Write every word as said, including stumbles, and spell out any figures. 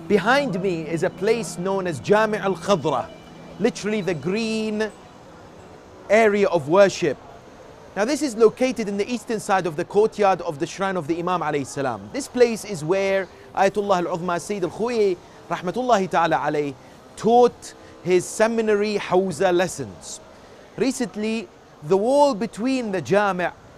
Behind me is a place known as Jami' al-Khadra, literally the green area of worship. Now this is located in the eastern side of the courtyard of the shrine of the Imam alayhi salam. This place is where Ayatollah al-Uzma Sayyid al-Khouei rahmatullahi ta'ala alayhi taught his seminary Hawza lessons. Recently, the wall between the Jami'